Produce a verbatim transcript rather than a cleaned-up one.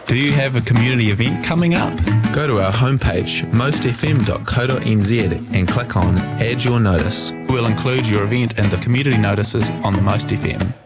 Do you have a community event coming up? Go to our homepage, most f m dot co dot n z and click on Add Your Notice. We'll include your event in the community notices on the Most F M.